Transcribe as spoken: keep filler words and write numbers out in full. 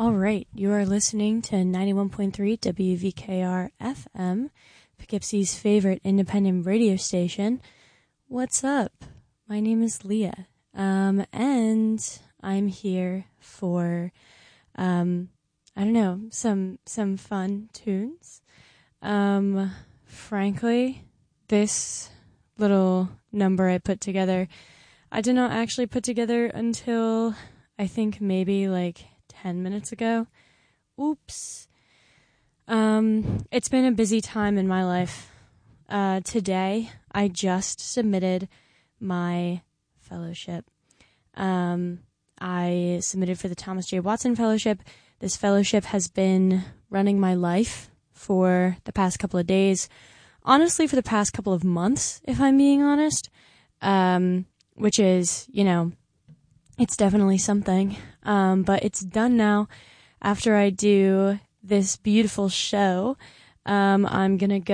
All right, you are listening to ninety-one point three W V K R F M, Poughkeepsie's favorite independent radio station. What's up? My name is Leah, um, and I'm here for, um, I don't know, some some fun tunes. Um, frankly, this little number I put together, I did not actually put together until I think maybe like ten minutes ago. Oops. Um, it's been a busy time in my life. Uh, today, I just submitted my fellowship. Um, I submitted for the Thomas J. Watson Fellowship. This fellowship has been running my life for the past couple of days. Honestly, for the past couple of months, if I'm being honest. Um, which is, you know, it's definitely something. Um, but it's done now. After I do this beautiful show, um, I'm gonna go